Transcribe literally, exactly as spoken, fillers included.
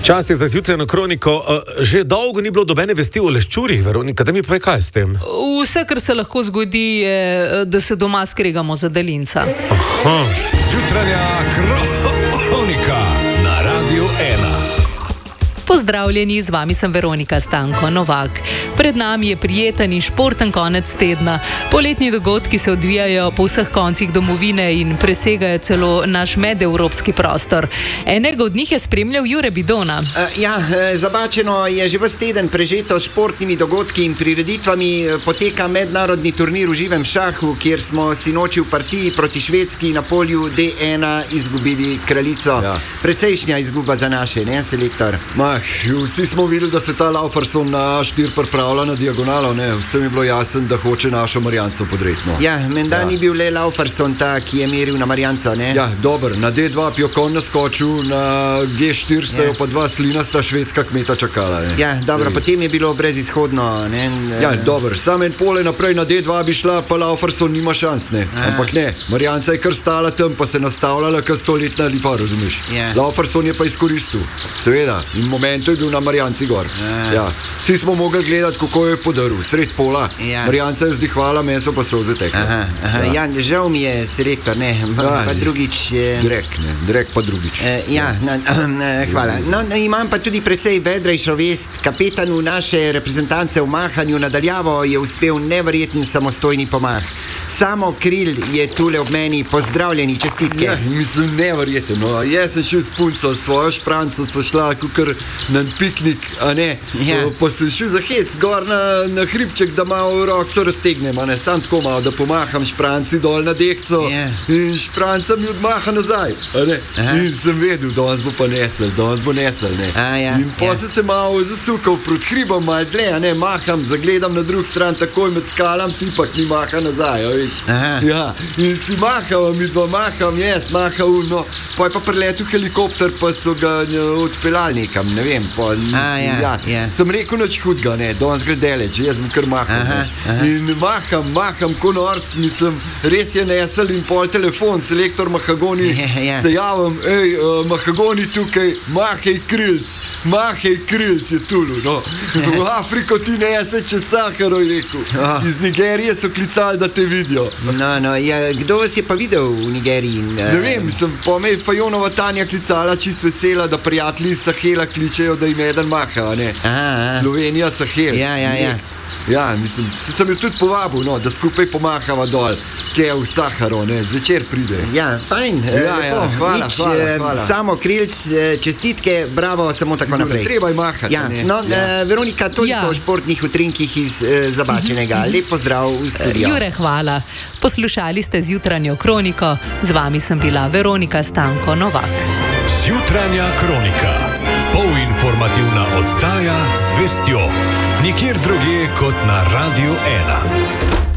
Čas je za zjutrajno kroniko. Že dolgo ni bilo dobene vesti o leščurih, Veronika, da mi povej, kaj s tem? Vse, kar se lahko zgodi, je, da se doma skregamo za daljinca. Aha. Zjutranja kronika na Radiu ena. Pozdravljeni, z vami sem Veronika Stanko Novak. Pred nami je prijeten in športen konec tedna. Poletni dogodki se odvijajo po vseh koncih domovine in presegajo celo naš medevropski prostor. Enega od njih je spremljal Jure Bidona. Uh, ja, zabačeno je že ves teden prežeto s športnimi dogodki in prireditvami. Poteka mednarodni turnir v živem šahu, kjer smo sinoči v partiji proti Švedski na polju D ena izgubili kraljico. Ja. Precejšnja izguba za naše, ne, selektor? Mah, vsi smo videli, da se ta Lauferson na A štiri pripravlja na diagonalo, ne? Vsem je bilo jasno, da hoče našo Marjanco podreti. No. Ja, menda ja. Ni bil le Lauferson ta, ki je meril na Marjanco, ne? Ja, dober, na D dva Pjokon naskočil, na G štiri stajo ja. Pa dva slinasta švedska kmeta čakala. Ne? Ja, dobro, Sej. Potem je bilo brezizhodno, ne? Ja, dober, sam en pole naprej na D dva bi šla, pa Lauferson nima šans, ne? Aha. Ampak ne, Marjanca je kar stala tam, pa se nastavljala kar stoletna lipa, razumeš? Ja. Lauferson je pa izkoristil, seveda, in momentu je bil na Marjanci gor. Ja. Vsi smo mogli gledati, kako je podaril, sred pola. Ja. Marjanca je vzdihvala, meso pa so vzetekla. Aha, aha. Ja. Ja, žal mi je selektor, ne, pa, pa drugič. Je... Drek, ne, drek pa drugič. E, ja, ja. Na, na, hvala. No, imam pa tudi precej vedrejšo vest. Kapetanu naše reprezentance v mahanju nadaljavo je uspel neverjeten samostojni pomah. Samo Kril je tule ob meni, pozdravljeni, čestitke. Ja, mislim, neverjeten. No. Jaz sem šel s punco, svojo špranco, so šla kukar na piknik, a ne, ja. Pa sem šel za hec, gor na, na hribček, da malo rokco raztegnem, a ne, sam tako malo, da pomaham špranci dol na dekco ja. In špranca mi odmaha nazaj, a ne, aha. In sem vedel, danes bo pa nesel, danes bo nesel, ne. A, ja. In pa ja. Sem se malo zasukal proti hribom, malo dlje, a ne, maham, zagledam na drug stran, takoj med skalam, tipak mi maha nazaj, a veš. Ja, in si mahal, mi dva maham, jaz mahal, no, pa je pa priletel helikopter, pa so ga odpeljali nekam, ne vem, pa a, ja, ja. Ja. Sem rekel nič hudga, ne, danes gre deleč, jaz bom kar mahal, aha, aha. In maham, maham, ko norc, mislim, res je nesel in pol telefon, selektor Mahagoni, ja, ja. Se javim, ej, uh, Mahagoni tukaj, mahej Krils, mahej Krils je tulu, no, v Afriko ti nese čez Saharo, je rekel, oh. Iz Nigerije so klicali, da te vidijo. No, no, ja, kdo vas je pa videl v Nigeriji? Ne vem, sem pa me Fajonova Tanja klicala, čist vesela, da prijatelji Sahela kličejo, da im eden maha, ne? Aha, Slovenija, Sahel. Ja, ja, ja. Ja, mislim, sem jo tudi povabil, no, da skupaj pomahava dol, kje je v Saharo, ne, zvečer pride. Ja, fajn. Ja, ja, hvala, Nič, hvala, hvala. Samo Krilc, čestitke, bravo, samo tako Sigurno, naprej. Treba je mahati, ja. ne. No, ja. Veronika, toliko ja. O športnih utrinkih iz eh, Zabačenega. Lep pozdrav v studio. Jure, hvala. Poslušali ste zjutranjo kroniko, z vami sem bila Veronika Stanko Novak. Zjutranja kronika. Polinformativna oddaja z vestjo. Nikjer drugje kot na Radiu ena.